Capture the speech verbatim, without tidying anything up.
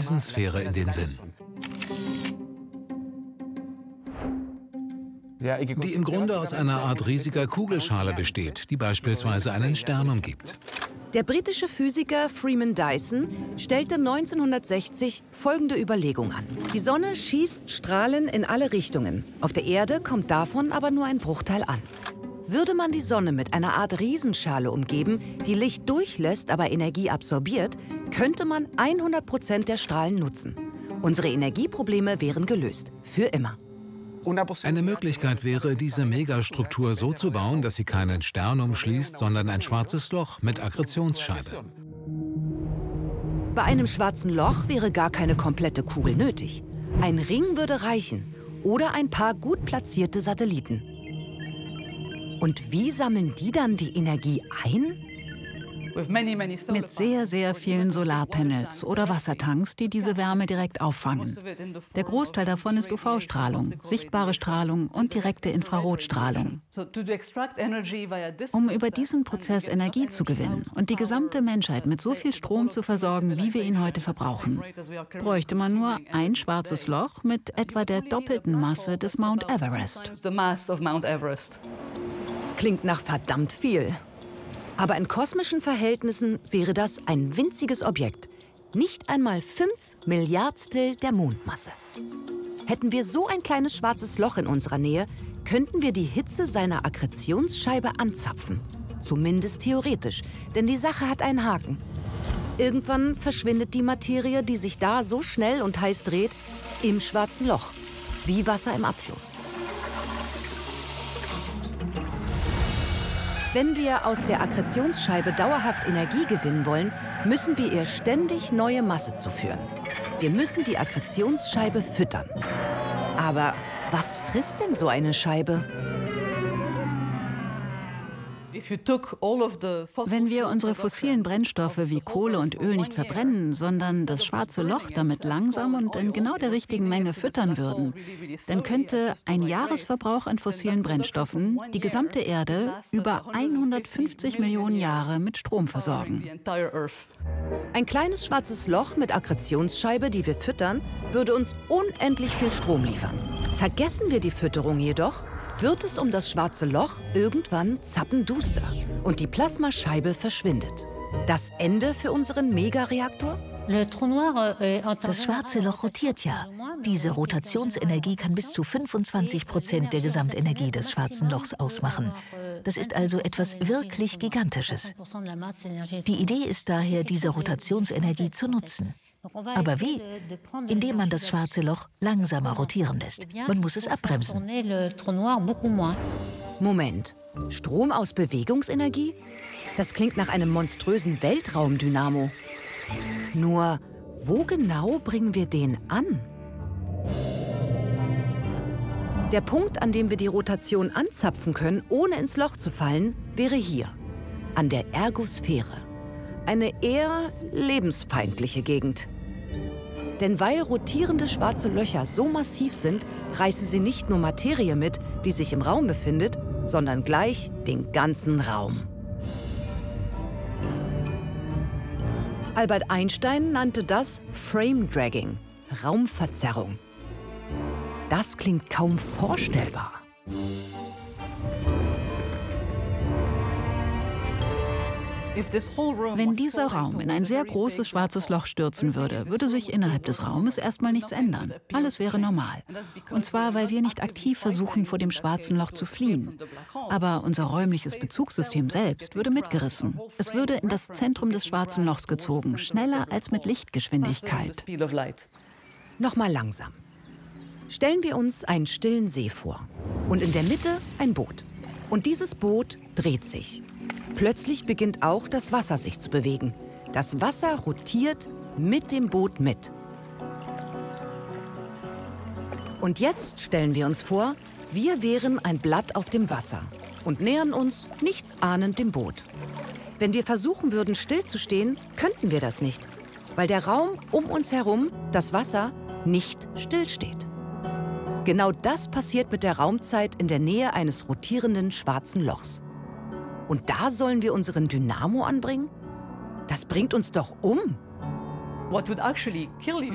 Riesensphäre in den Sinn. Die im Grunde aus einer Art riesiger Kugelschale besteht, die beispielsweise einen Stern umgibt. Der britische Physiker Freeman Dyson stellte neunzehnhundertsechzig folgende Überlegung an. Die Sonne schießt Strahlen in alle Richtungen. Auf der Erde kommt davon aber nur ein Bruchteil an. Würde man die Sonne mit einer Art Riesenschale umgeben, die Licht durchlässt, aber Energie absorbiert, könnte man hundert Prozent der Strahlen nutzen. Unsere Energieprobleme wären gelöst. Für immer. Eine Möglichkeit wäre, diese Megastruktur so zu bauen, dass sie keinen Stern umschließt, sondern ein schwarzes Loch mit Akkretionsscheibe. Bei einem schwarzen Loch wäre gar keine komplette Kugel nötig. Ein Ring würde reichen oder ein paar gut platzierte Satelliten. Und wie sammeln die dann die Energie ein? Mit sehr, sehr vielen Solarpanels oder Wassertanks, die diese Wärme direkt auffangen. Der Großteil davon ist U V-Strahlung, sichtbare Strahlung und direkte Infrarotstrahlung. Um über diesen Prozess Energie zu gewinnen und die gesamte Menschheit mit so viel Strom zu versorgen, wie wir ihn heute verbrauchen, bräuchte man nur ein schwarzes Loch mit etwa der doppelten Masse des Mount Everest. Klingt nach verdammt viel. Aber in kosmischen Verhältnissen wäre das ein winziges Objekt. Nicht einmal fünf Milliardstel der Mondmasse. Hätten wir so ein kleines schwarzes Loch in unserer Nähe, könnten wir die Hitze seiner Akkretionsscheibe anzapfen. Zumindest theoretisch, denn die Sache hat einen Haken. Irgendwann verschwindet die Materie, die sich da so schnell und heiß dreht, im schwarzen Loch, wie Wasser im Abfluss. Wenn wir aus der Akkretionsscheibe dauerhaft Energie gewinnen wollen, müssen wir ihr ständig neue Masse zuführen. Wir müssen die Akkretionsscheibe füttern. Aber was frisst denn so eine Scheibe? Wenn wir unsere fossilen Brennstoffe wie Kohle und Öl nicht verbrennen, sondern das schwarze Loch damit langsam und in genau der richtigen Menge füttern würden, dann könnte ein Jahresverbrauch an fossilen Brennstoffen die gesamte Erde über hundertfünfzig Millionen Jahre mit Strom versorgen. Ein kleines schwarzes Loch mit Akkretionsscheibe, die wir füttern, würde uns unendlich viel Strom liefern. Vergessen wir die Fütterung jedoch, wird es um das schwarze Loch irgendwann zappenduster und die Plasmascheibe verschwindet. Das Ende für unseren Megareaktor? Das schwarze Loch rotiert ja. Diese Rotationsenergie kann bis zu fünfundzwanzig Prozent der Gesamtenergie des schwarzen Lochs ausmachen. Das ist also etwas wirklich Gigantisches. Die Idee ist daher, diese Rotationsenergie zu nutzen. Aber wie? Indem man das schwarze Loch langsamer rotieren lässt. Man muss es abbremsen. Moment, Strom aus Bewegungsenergie? Das klingt nach einem monströsen Weltraumdynamo. Nur, wo genau bringen wir den an? Der Punkt, an dem wir die Rotation anzapfen können, ohne ins Loch zu fallen, wäre hier, an der Ergosphäre. Eine eher lebensfeindliche Gegend. Denn weil rotierende schwarze Löcher so massiv sind, reißen sie nicht nur Materie mit, die sich im Raum befindet, sondern gleich den ganzen Raum. Albert Einstein nannte das Frame Dragging, Raumverzerrung. Das klingt kaum vorstellbar. Wenn dieser Raum in ein sehr großes schwarzes Loch stürzen würde, würde sich innerhalb des Raumes erstmal nichts ändern. Alles wäre normal. Und zwar, weil wir nicht aktiv versuchen, vor dem schwarzen Loch zu fliehen. Aber unser räumliches Bezugssystem selbst würde mitgerissen. Es würde in das Zentrum des schwarzen Lochs gezogen, schneller als mit Lichtgeschwindigkeit. Nochmal langsam. Stellen wir uns einen stillen See vor. Und in der Mitte ein Boot. Und dieses Boot dreht sich. Plötzlich beginnt auch das Wasser sich zu bewegen. Das Wasser rotiert mit dem Boot mit. Und jetzt stellen wir uns vor, wir wären ein Blatt auf dem Wasser und nähern uns nichtsahnend dem Boot. Wenn wir versuchen würden, stillzustehen, könnten wir das nicht, weil der Raum um uns herum, das Wasser, nicht stillsteht. Genau das passiert mit der Raumzeit in der Nähe eines rotierenden schwarzen Lochs. Und da sollen wir unseren Dynamo anbringen? Das bringt uns doch um.